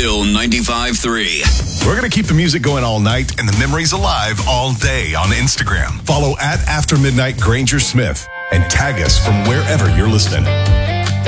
Still 95.3. We're going to keep the music going all night and the memories alive all day on Instagram. Follow at After Midnight Granger Smith and tag us from wherever you're listening.